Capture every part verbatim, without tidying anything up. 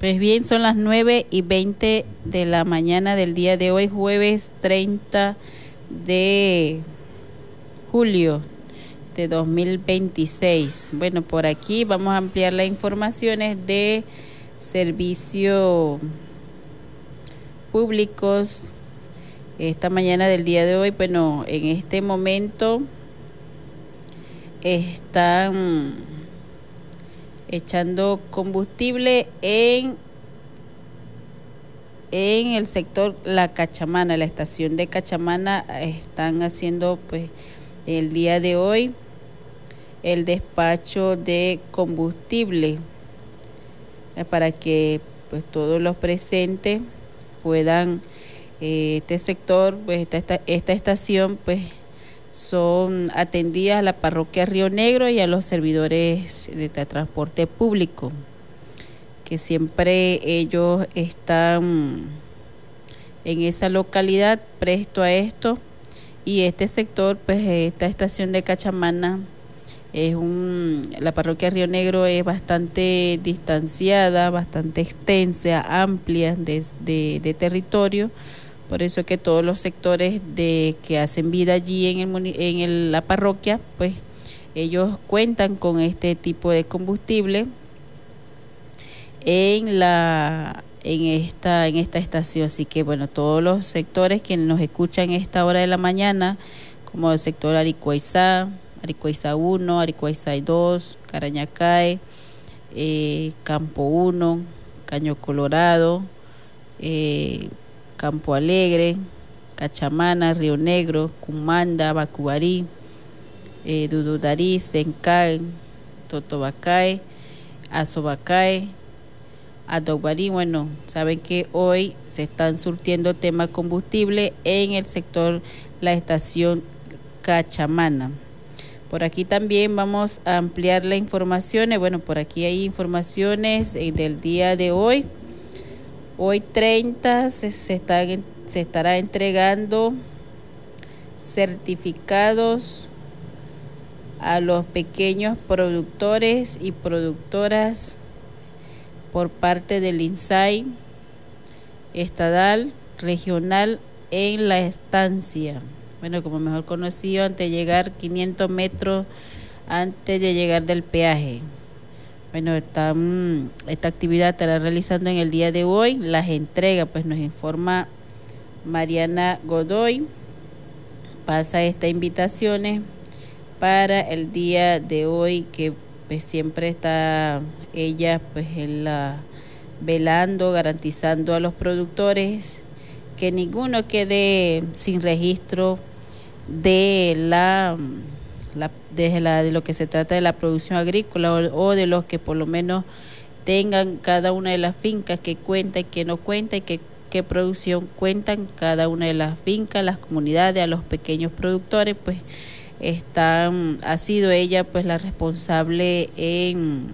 Pues bien, son las nueve y veinte de la mañana del día de hoy, jueves treinta de julio de dos mil veintiséis. Bueno, por aquí vamos a ampliar las informaciones de servicios públicos. Esta mañana del día de hoy, bueno, en este momento están echando combustible en en el sector La Cachamana, la estación de Cachamana. Están haciendo pues el día de hoy el despacho de combustible para que pues todos los presentes puedan eh, este sector, pues esta, esta, esta estación pues son atendidas a la parroquia Río Negro y a los servidores de transporte público, que siempre ellos están en esa localidad presto a esto. Y este sector, pues esta estación de Cachamana es un, la parroquia Río Negro es bastante distanciada, bastante extensa, amplia de, de, de territorio. Por eso es que todos los sectores de que hacen vida allí en el en el, la parroquia, pues ellos cuentan con este tipo de combustible en la en esta en esta estación. Así que bueno, todos los sectores que nos escuchan a esta hora de la mañana, como el sector Aricuaizá, Aricuaizá uno, Aricuaizá dos, Carañacay, eh, Campo uno, Caño Colorado, eh, Campo Alegre, Cachamana, Río Negro, Cumanda, Bacubarí, eh, Dududarí, Sencay, Totobacay, Azobacay, Adogbarí. Bueno, saben que hoy se están surtiendo tema combustible en el sector la estación Cachamana. Por aquí también vamos a ampliar las informaciones. Bueno, por aquí hay informaciones eh, del día de hoy. Hoy treinta se, se, está, se estará entregando certificados a los pequeños productores y productoras por parte del INSAI estatal, regional en la estancia. Bueno, como mejor conocido, antes de llegar quinientos metros antes de llegar del peaje. Bueno, esta, esta actividad estará realizando en el día de hoy. Las entregas, pues nos informa Mariana Godoy. Pasa estas invitaciones para el día de hoy, que pues siempre está ella pues en la, velando, garantizando a los productores que ninguno quede sin registro de la... La, de, la, de lo que se trata de la producción agrícola o, o de los que por lo menos tengan cada una de las fincas, que cuenta y que no cuenta, y que qué producción cuentan cada una de las fincas, las comunidades, a los pequeños productores. Pues están, ha sido ella pues la responsable en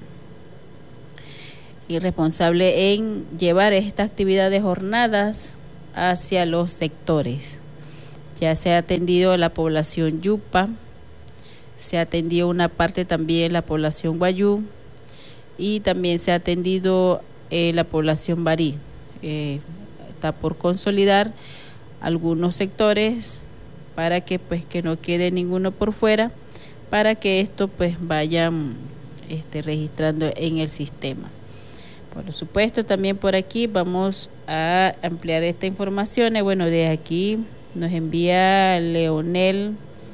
y responsable en llevar esta actividad de jornadas hacia los sectores. Ya se ha atendido a la población Yupa, se ha atendido una parte también la población Guayú, y también se ha atendido eh, la población Barí. Eh, está por consolidar algunos sectores para que pues que no quede ninguno por fuera, para que esto pues vayan este, registrando en el sistema. Por supuesto, también por aquí vamos a ampliar esta información. Bueno, de aquí nos envía Leonel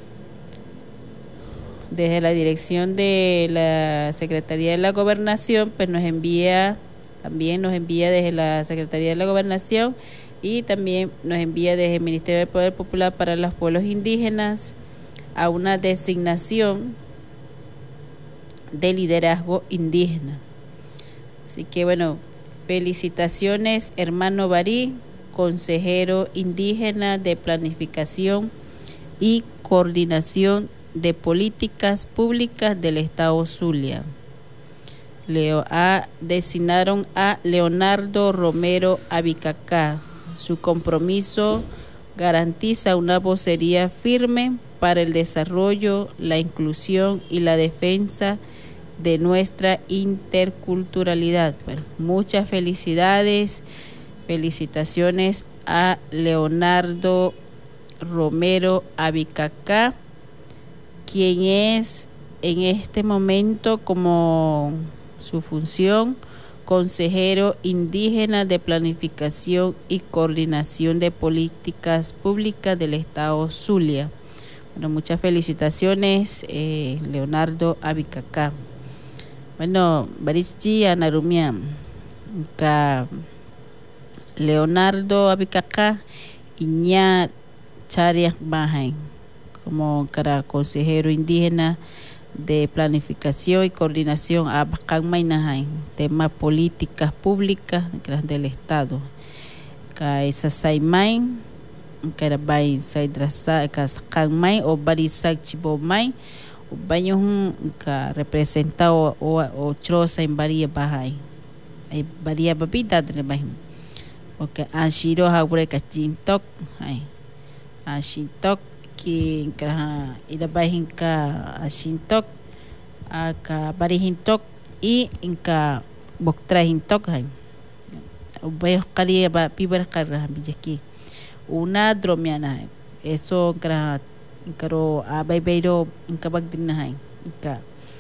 desde la dirección de la Secretaría de la Gobernación, pues nos envía, también nos envía desde la Secretaría de la Gobernación, y también nos envía desde el Ministerio del Poder Popular para los Pueblos Indígenas a una designación de liderazgo indígena. Así que bueno, felicitaciones, hermano Barí, consejero indígena de planificación y coordinación de políticas públicas del Estado Zulia. Leo a designaron a Leonardo Romero Abicacá. Su compromiso garantiza una vocería firme para el desarrollo, la inclusión y la defensa de nuestra interculturalidad. Bueno, muchas felicidades, felicitaciones a Leonardo Romero Abicacá, quien es en este momento, como su función, consejero indígena de planificación y coordinación de políticas públicas del estado Zulia. Bueno, muchas felicitaciones, eh, Leonardo Abicacá. Bueno, Barichi Anarumiam, ka Leonardo Abicacá Iña Chariak Bajain, como cara consejero indígena de planificación y coordinación a Bacán temas políticas públicas del Estado. Ka esa Saimain, cara bain Saidrasa, ka Sakangmai o Barisak Chibomai, o baño ka representado o o troza en Baria Bahai. Ay Baria Babita de Bahim. Oke Ashiro Habre Kachintok, ay Ashintok ki kara ida bahin ka asintok aka barihintok i inka boktrahintok hay ubay kali ba pibar karah bijaki una dromiana eso kara karo abay bayro inka bagdrina hay inka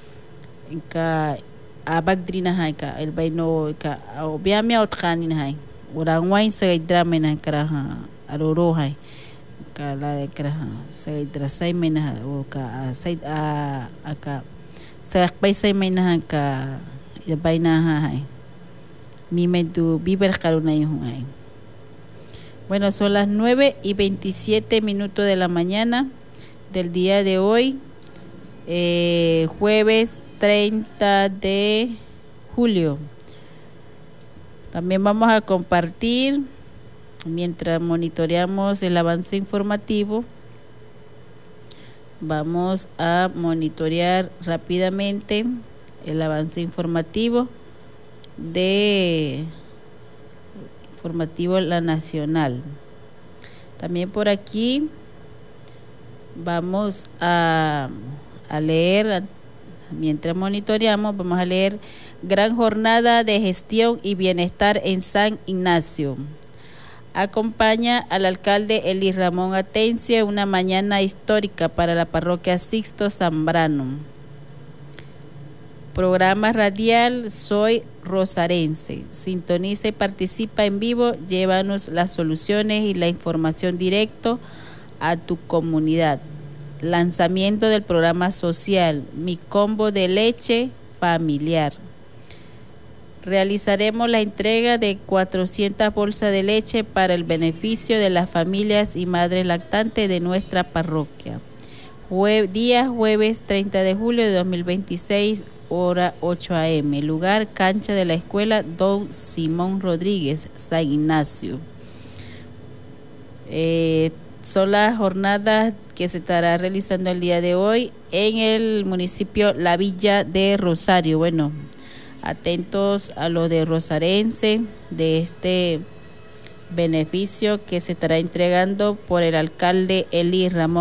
inka abagdrina hay ka el bayno ka obiamia otkanin hay orang wain sa drama na kara aroro hay kala kara sa drasay mena o ka side a aka sa paisay mena ka yabay na hay mi medu biber karuna yung hay. Bueno, son las nueve y veintisiete minutos de la mañana del día de hoy, eh, jueves treinta de julio. También vamos a compartir, mientras monitoreamos el avance informativo, vamos a monitorear rápidamente el avance informativo de informativo La Nacional. También por aquí vamos a, a leer, mientras monitoreamos, vamos a leer Gran Jornada de Gestión y Bienestar en San Ignacio. Acompaña al alcalde Eli Ramón Atencia, una mañana histórica para la parroquia Sixto Zambrano. Programa radial Soy Rosarense. Sintoniza y participa en vivo. Llévanos las soluciones y la información directo a tu comunidad. Lanzamiento del programa social Mi Combo de Leche Familiar. Realizaremos la entrega de cuatrocientas bolsas de leche para el beneficio de las familias y madres lactantes de nuestra parroquia. Jue- día jueves treinta de julio de dos mil veintiséis, hora ocho a eme. Lugar, cancha de la escuela Don Simón Rodríguez, San Ignacio. Eh, son las jornadas que se estará realizando el día de hoy en el municipio La Villa de Rosario. Bueno, atentos a lo de Rosarense, de este beneficio que se estará entregando por el alcalde Eli Ramón